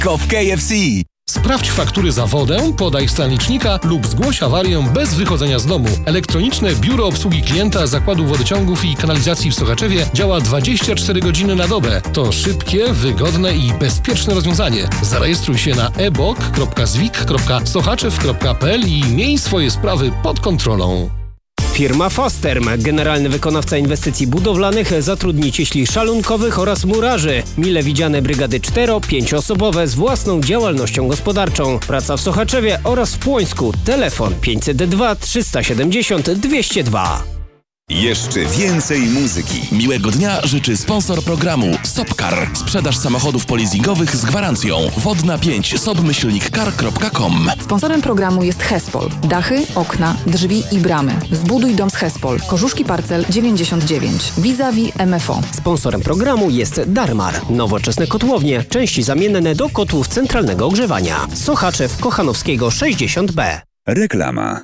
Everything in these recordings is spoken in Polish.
lekko w KFC. Sprawdź faktury za wodę, podaj stan licznika lub zgłoś awarię bez wychodzenia z domu. Elektroniczne Biuro Obsługi Klienta Zakładu Wodociągów i Kanalizacji w Sochaczewie działa 24 godziny na dobę. To szybkie, wygodne i bezpieczne rozwiązanie. Zarejestruj się na ebok.zwik.sochaczew.pl i miej swoje sprawy pod kontrolą. Firma Fosterm, generalny wykonawca inwestycji budowlanych, zatrudni cieśli szalunkowych oraz murarzy. Mile widziane brygady 4-5-osobowe z własną działalnością gospodarczą. Praca w Sochaczewie oraz w Płońsku. Telefon 502 370 202. Jeszcze więcej muzyki. Miłego dnia życzy sponsor programu Sopcar. Sprzedaż samochodów polizingowych z gwarancją. Wodna 5 sopmyślnikcar.com. Sponsorem programu jest Hespol. Dachy, okna, drzwi i bramy. Zbuduj dom z Hespol. Korzuszki Parcel 99. Vis-a-vis MFO. Sponsorem programu jest Darmar. Nowoczesne kotłownie. Części zamienne do kotłów centralnego ogrzewania. Sochaczew Kochanowskiego 60B. Reklama.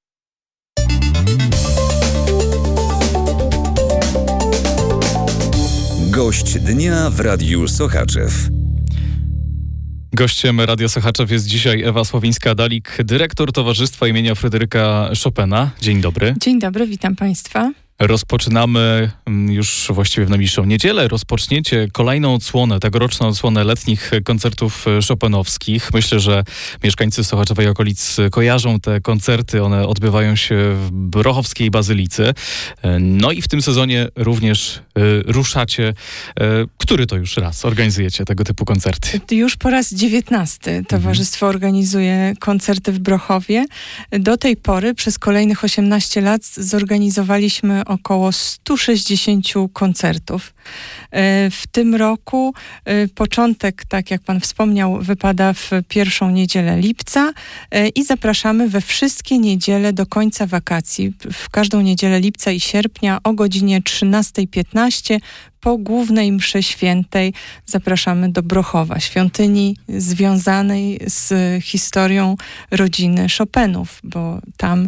Gość dnia w Radiu Sochaczew. Gościem Radia Sochaczew jest dzisiaj Ewa Słowińska-Dalik, dyrektor Towarzystwa imienia Fryderyka Chopina. Dzień dobry. Dzień dobry, witam Państwa. Rozpoczynamy już właściwie w najbliższą niedzielę. Rozpoczniecie kolejną odsłonę, tegoroczną odsłonę letnich koncertów chopinowskich. Myślę, że mieszkańcy Sochaczewa i okolic kojarzą te koncerty. One odbywają się w Brochowskiej Bazylice. No i w tym sezonie również ruszacie. Który to już raz organizujecie tego typu koncerty? Już po raz 19 towarzystwo organizuje koncerty w Brochowie. Do tej pory przez kolejnych 18 lat zorganizowaliśmy około 160 koncertów. W tym roku początek, tak jak pan wspomniał, wypada w pierwszą niedzielę lipca i zapraszamy we wszystkie niedziele do końca wakacji. W każdą niedzielę lipca i sierpnia o godzinie 13:15 po głównej mszy świętej zapraszamy do Brochowa, świątyni związanej z historią rodziny Chopinów, bo tam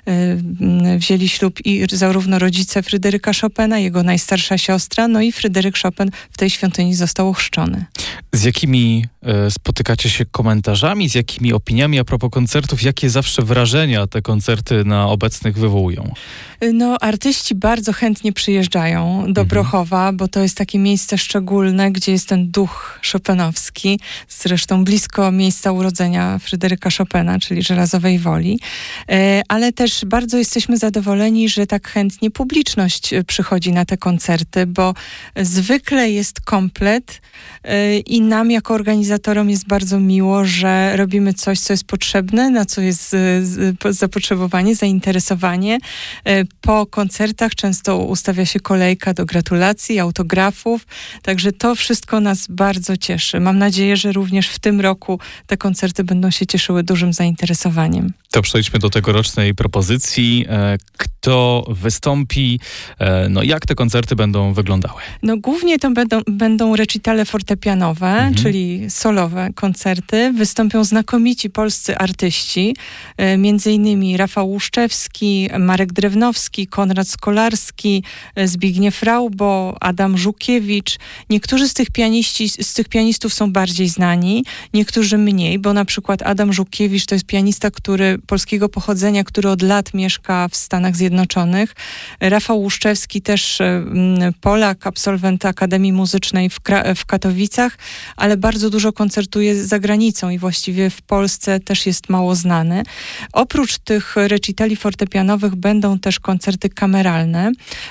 wzięli ślub i zarówno rodzice Fryderyka Chopina, jego najstarsza siostra, no i Fryderyk Chopin w tej świątyni został ochrzczony. Z jakimi spotykacie się komentarzami, z jakimi opiniami a propos koncertów? Jakie zawsze wrażenia te koncerty na obecnych wywołują? No, artyści bardzo chętnie przyjeżdżają do Brochowa, bo to jest takie miejsce szczególne, gdzie jest ten duch chopinowski, zresztą blisko miejsca urodzenia Fryderyka Chopina, czyli Żelazowej Woli. Ale też bardzo jesteśmy zadowoleni, że tak chętnie publiczność przychodzi na te koncerty, bo zwykle jest komplet i nam jako organizatorom jest bardzo miło, że robimy coś, co jest potrzebne, na co jest zapotrzebowanie, zainteresowanie. Po koncertach często ustawia się kolejka do gratulacji, autografów, także to wszystko nas bardzo cieszy. Mam nadzieję, że również w tym roku te koncerty będą się cieszyły dużym zainteresowaniem. To przejdźmy do tegorocznej propozycji. Kto wystąpi? No jak te koncerty będą wyglądały? No głównie to będą recitale fortepianowe, czyli solowe koncerty. Wystąpią znakomici polscy artyści, między innymi Rafał Łuszczewski, Marek Drewnowski, Konrad Skolarski, Zbigniew Raubo, Adam Żukiewicz. Niektórzy z tych pianistów są bardziej znani, niektórzy mniej, bo na przykład Adam Żukiewicz to jest pianista, polskiego pochodzenia, który od lat mieszka w Stanach Zjednoczonych. Rafał Łuszczewski też Polak, absolwent Akademii Muzycznej w Katowicach, ale bardzo dużo koncertuje za granicą i właściwie w Polsce też jest mało znany. Oprócz tych recitali fortepianowych będą też koncerty kameralne.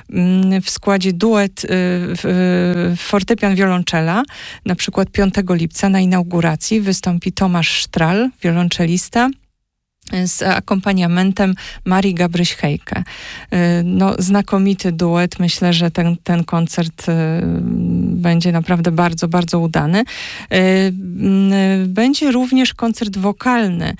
W składzie duet fortepian wiolonczela. Na przykład 5 lipca na inauguracji wystąpi Tomasz Sztral, wiolonczelista, z akompaniamentem Marii Gabryś-Hejke. No, znakomity duet. Myślę, że ten koncert będzie naprawdę bardzo, bardzo udany. Będzie również koncert wokalny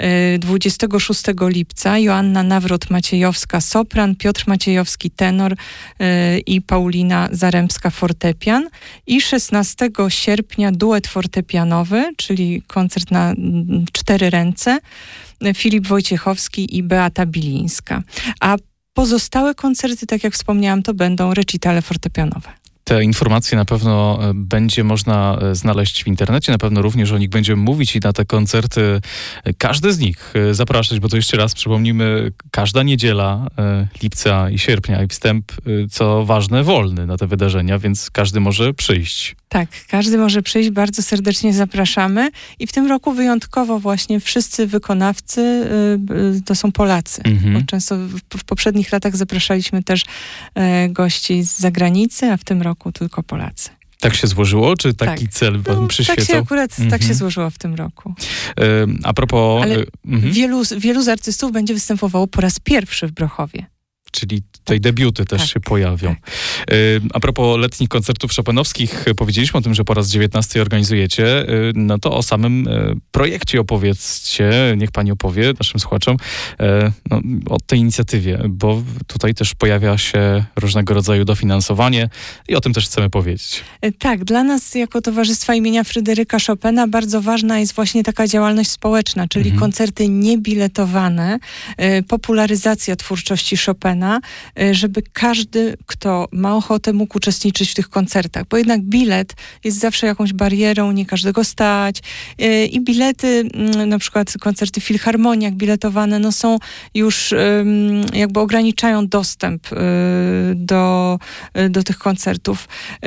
26 lipca. Joanna Nawrot-Maciejowska sopran, Piotr Maciejowski tenor i Paulina Zarębska fortepian. I 16 sierpnia duet fortepianowy, czyli koncert na 4 ręce. Filip Wojciechowski i Beata Bilińska. A pozostałe koncerty, tak jak wspomniałam, to będą recitale fortepianowe. Te informacje na pewno będzie można znaleźć w internecie, na pewno również o nich będziemy mówić i na te koncerty każdy z nich zapraszać, bo to jeszcze raz przypomnimy, każda niedziela lipca i sierpnia i wstęp, co ważne, wolny na te wydarzenia, więc każdy może przyjść. Tak, każdy może przyjść, bardzo serdecznie zapraszamy i w tym roku wyjątkowo właśnie wszyscy wykonawcy to są Polacy, bo często w poprzednich latach zapraszaliśmy też gości z zagranicy, a w tym roku tylko Polacy. Tak się złożyło? Czy taki cel pan przyświecał? Tak się złożyło w tym roku. A propos... Ale wielu z artystów będzie występowało po raz pierwszy w Brochowie. Czyli tutaj debiuty też się pojawią. Tak. A propos letnich koncertów chopinowskich, powiedzieliśmy o tym, że po raz 19 organizujecie. No to o samym projekcie opowiedzcie. Niech pani opowie naszym słuchaczom o tej inicjatywie, bo tutaj też pojawia się różnego rodzaju dofinansowanie i o tym też chcemy powiedzieć. Tak, dla nas jako Towarzystwa imienia Fryderyka Chopina bardzo ważna jest właśnie taka działalność społeczna, czyli koncerty niebiletowane, popularyzacja twórczości Chopina, żeby każdy, kto ma ochotę, mógł uczestniczyć w tych koncertach, bo jednak bilet jest zawsze jakąś barierą, nie każdego stać i bilety, na przykład koncerty w filharmoniach biletowane, no są już jakby ograniczają dostęp do tych koncertów.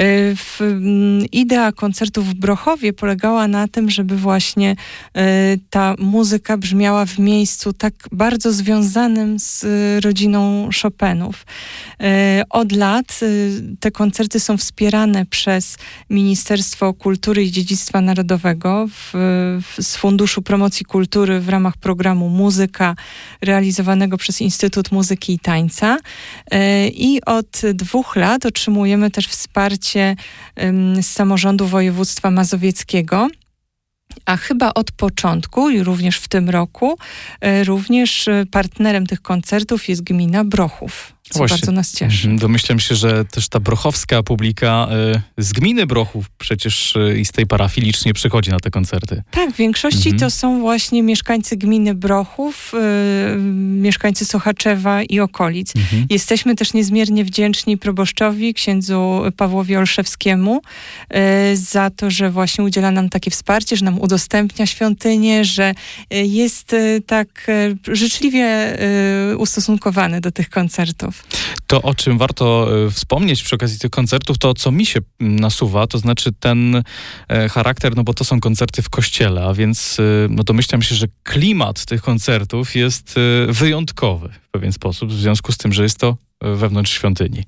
Idea koncertów w Brochowie polegała na tym, żeby właśnie ta muzyka brzmiała w miejscu tak bardzo związanym z rodziną Chopinów. Od lat te koncerty są wspierane przez Ministerstwo Kultury i Dziedzictwa Narodowego z Funduszu Promocji Kultury w ramach programu Muzyka realizowanego przez Instytut Muzyki i Tańca. I od 2 lat otrzymujemy też wsparcie z samorządu województwa mazowieckiego. A chyba od początku i również w tym roku, również partnerem tych koncertów jest gmina Brochów, co bardzo nas cieszy. Domyślam się, że też ta brochowska publika z gminy Brochów przecież i z tej parafii licznie przychodzi na te koncerty. Tak, w większości to są właśnie mieszkańcy gminy Brochów, mieszkańcy Sochaczewa i okolic. Jesteśmy też niezmiernie wdzięczni proboszczowi, księdzu Pawłowi Olszewskiemu za to, że właśnie udziela nam takie wsparcie, że nam udostępnia świątynię, że jest tak życzliwie ustosunkowany do tych koncertów. To, o czym warto wspomnieć przy okazji tych koncertów, to co mi się nasuwa, to znaczy ten charakter, no bo to są koncerty w kościele, a więc no domyślam się, że klimat tych koncertów jest wyjątkowy w pewien sposób, w związku z tym, że jest to wewnątrz świątyni.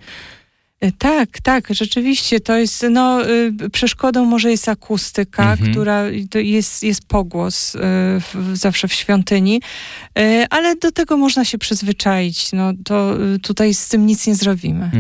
Tak, rzeczywiście to jest, przeszkodą może jest akustyka, która to jest pogłos zawsze w świątyni, ale do tego można się przyzwyczaić, to tutaj z tym nic nie zrobimy.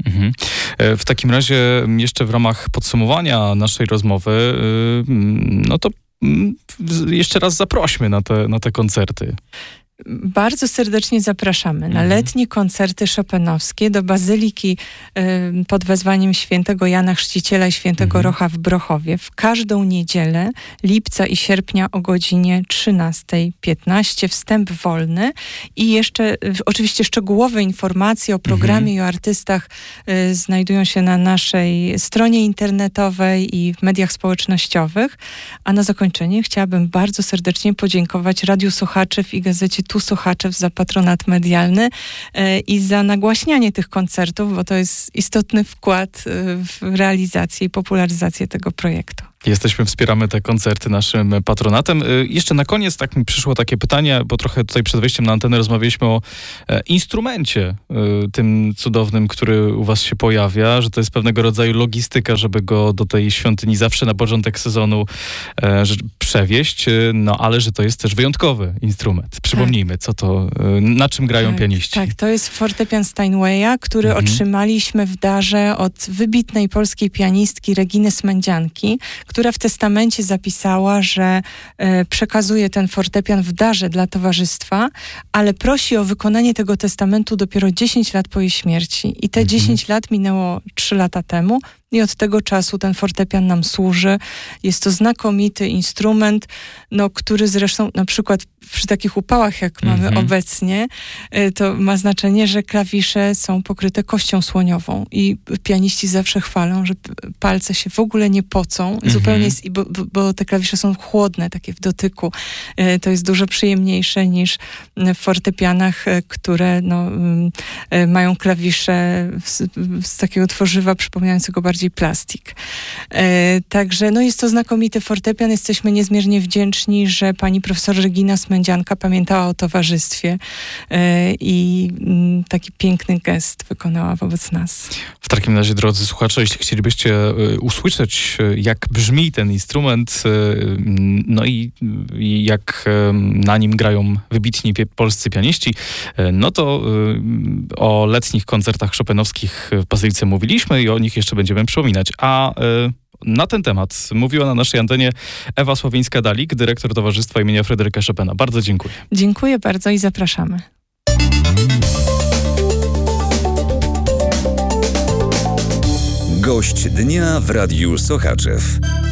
W takim razie jeszcze w ramach podsumowania naszej rozmowy, to jeszcze raz zaprośmy na te koncerty. Bardzo serdecznie zapraszamy na letnie koncerty chopinowskie do Bazyliki pod wezwaniem świętego Jana Chrzciciela i świętego Rocha w Brochowie w każdą niedzielę lipca i sierpnia o godzinie 13:15. Wstęp wolny i jeszcze oczywiście szczegółowe informacje o programie i o artystach znajdują się na naszej stronie internetowej i w mediach społecznościowych. A na zakończenie chciałabym bardzo serdecznie podziękować Radiu Sochaczew i gazecie Tu Sochaczew za patronat medialny i za nagłaśnianie tych koncertów, bo to jest istotny wkład w realizację i popularyzację tego projektu. Wspieramy te koncerty naszym patronatem. Jeszcze na koniec tak mi przyszło takie pytanie, bo trochę tutaj przed wejściem na antenę rozmawialiśmy o instrumencie tym cudownym, który u was się pojawia, że to jest pewnego rodzaju logistyka, żeby go do tej świątyni zawsze na początek sezonu przewieźć, ale że to jest też wyjątkowy instrument. Przypomnijmy, co to, na czym grają pianiści. Tak, to jest fortepian Steinwaya, który otrzymaliśmy w darze od wybitnej polskiej pianistki Reginy Smędzianki, która w testamencie zapisała, że przekazuje ten fortepian w darze dla towarzystwa, ale prosi o wykonanie tego testamentu dopiero 10 lat po jej śmierci. I te 10 lat minęło 3 lata temu. i od tego czasu ten fortepian nam służy. Jest to znakomity instrument, który zresztą na przykład przy takich upałach, jak mamy obecnie, to ma znaczenie, że klawisze są pokryte kością słoniową i pianiści zawsze chwalą, że palce się w ogóle nie pocą, zupełnie bo te klawisze są chłodne, takie w dotyku. To jest dużo przyjemniejsze niż w fortepianach, które mają klawisze z takiego tworzywa przypominającego bardziej plastik. Także jest to znakomity fortepian. Jesteśmy niezmiernie wdzięczni, że pani profesor Regina Smędzianka pamiętała o towarzystwie i taki piękny gest wykonała wobec nas. W takim razie, drodzy słuchacze, jeśli chcielibyście usłyszeć, jak brzmi ten instrument, i jak na nim grają wybitni polscy pianiści, to o letnich koncertach chopinowskich w Bazylice mówiliśmy i o nich jeszcze będziemy przypominać. A na ten temat mówiła na naszej antenie Ewa Sławińska-Dalik, dyrektor Towarzystwa imienia Fryderyka Chopina. Bardzo dziękuję. Dziękuję bardzo i zapraszamy. Gość dnia w Radiu Sochaczew.